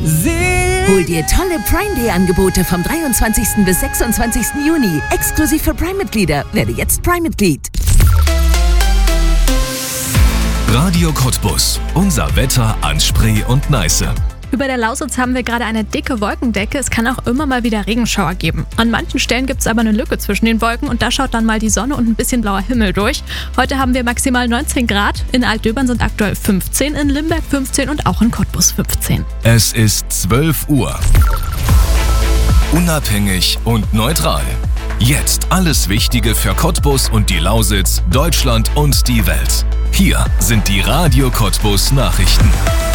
Hol dir tolle Prime Day Angebote vom 23. bis 26. Juni. Exklusiv für Prime-Mitglieder. Werde jetzt Prime-Mitglied. Radio Cottbus. Unser Wetter an Spree und Neiße. Über der Lausitz haben wir gerade eine dicke Wolkendecke. Es kann auch immer mal wieder Regenschauer geben. An manchen Stellen gibt es aber eine Lücke zwischen den Wolken und da schaut dann mal die Sonne und ein bisschen blauer Himmel durch. Heute haben wir maximal 19 Grad. In Altdöbern sind aktuell 15, in Limberg 15 und auch in Cottbus 15. Es ist 12 Uhr. Unabhängig und neutral. Jetzt alles Wichtige für Cottbus und die Lausitz, Deutschland und die Welt. Hier sind die Radio Cottbus Nachrichten.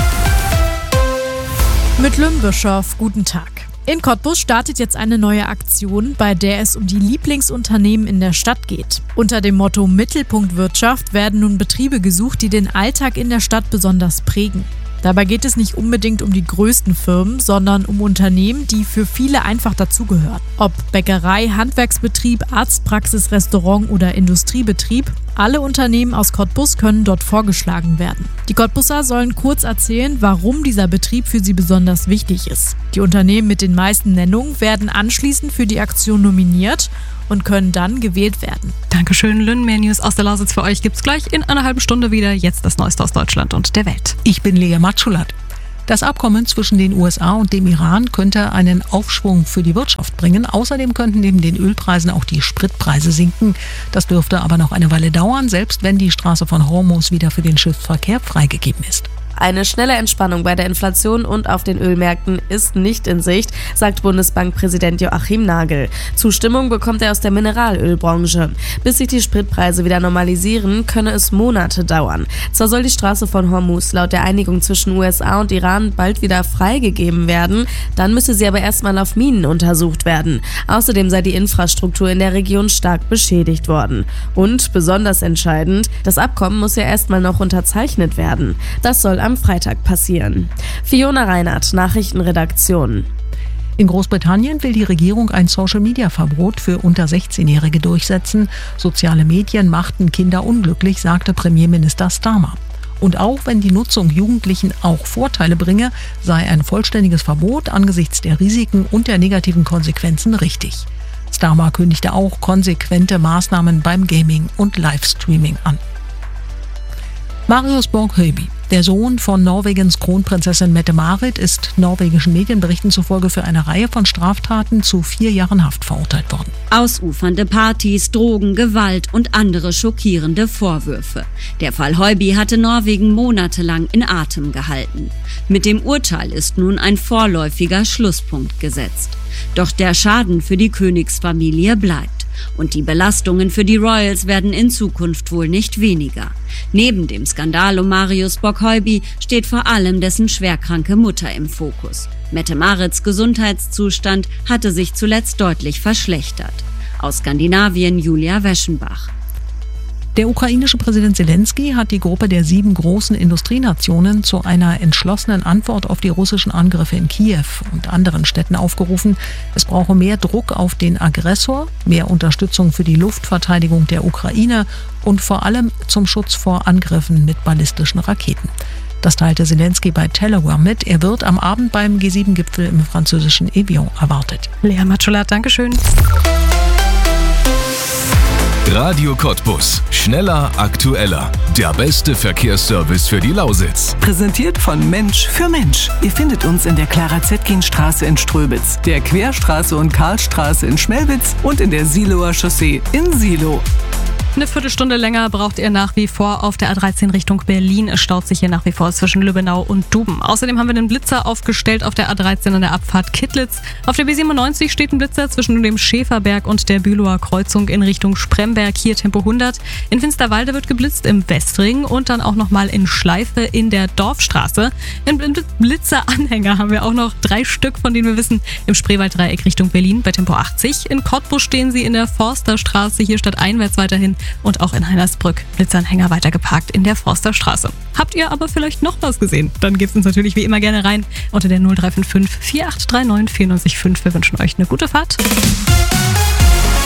Mit Lynn Bischoff, guten Tag. In Cottbus startet jetzt eine neue Aktion, bei der es um die Lieblingsunternehmen in der Stadt geht. Unter dem Motto Mittelpunkt Wirtschaft werden nun Betriebe gesucht, die den Alltag in der Stadt besonders prägen. Dabei geht es nicht unbedingt um die größten Firmen, sondern um Unternehmen, die für viele einfach dazugehören. Ob Bäckerei, Handwerksbetrieb, Arztpraxis, Restaurant oder Industriebetrieb, alle Unternehmen aus Cottbus können dort vorgeschlagen werden. Die Cottbusser sollen kurz erzählen, warum dieser Betrieb für sie besonders wichtig ist. Die Unternehmen mit den meisten Nennungen werden anschließend für die Aktion nominiert und können dann gewählt werden. Dankeschön, Lynn. Mehr News aus der Lausitz für euch gibt's gleich in einer halben Stunde wieder. Jetzt das Neueste aus Deutschland und der Welt. Ich bin Lea Matschulat. Das Abkommen zwischen den USA und dem Iran könnte einen Aufschwung für die Wirtschaft bringen. Außerdem könnten neben den Ölpreisen auch die Spritpreise sinken. Das dürfte aber noch eine Weile dauern, selbst wenn die Straße von Hormuz wieder für den Schiffsverkehr freigegeben ist. Eine schnelle Entspannung bei der Inflation und auf den Ölmärkten ist nicht in Sicht, sagt Bundesbankpräsident Joachim Nagel. Zustimmung bekommt er aus der Mineralölbranche. Bis sich die Spritpreise wieder normalisieren, könne es Monate dauern. Zwar soll die Straße von Hormuz laut der Einigung zwischen USA und Iran bald wieder freigegeben werden, dann müsse sie aber erstmal auf Minen untersucht werden. Außerdem sei die Infrastruktur in der Region stark beschädigt worden. Und, besonders entscheidend, das Abkommen muss ja erstmal noch unterzeichnet werden. Das soll am Freitag passieren. Fiona Reinhardt, Nachrichtenredaktion. In Großbritannien will die Regierung ein Social-Media-Verbot für unter 16-Jährige durchsetzen. Soziale Medien machten Kinder unglücklich, sagte Premierminister Starmer. Und auch wenn die Nutzung Jugendlichen auch Vorteile bringe, sei ein vollständiges Verbot angesichts der Risiken und der negativen Konsequenzen richtig. Starmer kündigte auch konsequente Maßnahmen beim Gaming und Livestreaming an. Marius Borg-Høiby, der Sohn von Norwegens Kronprinzessin Mette-Marit, ist norwegischen Medienberichten zufolge für eine Reihe von Straftaten zu 4 Jahren Haft verurteilt worden. Ausufernde Partys, Drogen, Gewalt und andere schockierende Vorwürfe. Der Fall Høiby hatte Norwegen monatelang in Atem gehalten. Mit dem Urteil ist nun ein vorläufiger Schlusspunkt gesetzt. Doch der Schaden für die Königsfamilie bleibt. Und die Belastungen für die Royals werden in Zukunft wohl nicht weniger. Neben dem Skandal um Marius Borg-Høiby steht vor allem dessen schwerkranke Mutter im Fokus. Mette-Marits Gesundheitszustand hatte sich zuletzt deutlich verschlechtert. Aus Skandinavien Julia Weschenbach. Der ukrainische Präsident Zelensky hat die Gruppe der 7 großen Industrienationen zu einer entschlossenen Antwort auf die russischen Angriffe in Kiew und anderen Städten aufgerufen. Es brauche mehr Druck auf den Aggressor, mehr Unterstützung für die Luftverteidigung der Ukraine und vor allem zum Schutz vor Angriffen mit ballistischen Raketen. Das teilte Zelensky bei Telegram mit. Er wird am Abend beim G7-Gipfel im französischen Evian erwartet. Lea Matschulat, Dankeschön. Radio Cottbus. Schneller, aktueller. Der beste Verkehrsservice für die Lausitz. Präsentiert von Mensch für Mensch. Ihr findet uns in der Clara-Zetkin-Straße in Ströbitz, der Querstraße und Karlstraße in Schmelwitz und in der Siloer Chaussee in Silo. Eine Viertelstunde länger braucht ihr nach wie vor auf der A13 Richtung Berlin. Es staut sich hier nach wie vor zwischen Lübbenau und Duben. Außerdem haben wir einen Blitzer aufgestellt auf der A13 an der Abfahrt Kittlitz. Auf der B97 steht ein Blitzer zwischen dem Schäferberg und der Bülower Kreuzung in Richtung Spremberg, hier Tempo 100. In Finsterwalde wird geblitzt im Westring und dann auch nochmal in Schleife in der Dorfstraße. Im Blitzeranhänger haben wir auch noch 3 Stück, von denen wir wissen, im Spreewalddreieck Richtung Berlin bei Tempo 80. In Cottbus stehen sie in der Forsterstraße, hier stadteinwärts weiterhin. Und auch in Heinersbrück Blitzanhänger weiter geparkt in der Forsterstraße. Habt ihr aber vielleicht noch was gesehen? Dann gebt uns natürlich wie immer gerne rein unter der 0355 4839 94 Wir wünschen euch eine gute Fahrt.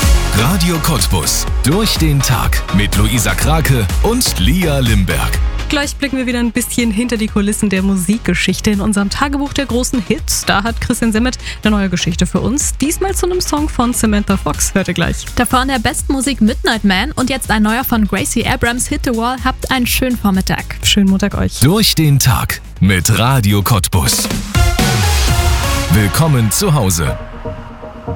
Radio Cottbus. Durch den Tag mit Luisa Krake und Lia Limberg. gleich blicken wir wieder ein bisschen hinter die Kulissen der Musikgeschichte in unserem Tagebuch der großen Hits. Da hat Christian Semmet eine neue Geschichte für uns. Diesmal zu einem Song von Samantha Fox. Hört ihr gleich. Davor in der Bestmusik Midnight Man und jetzt ein neuer von Gracie Abrams, Hit the Wall. Habt einen schönen Vormittag. Schönen Montag euch. Durch den Tag mit Radio Cottbus. Willkommen zu Hause.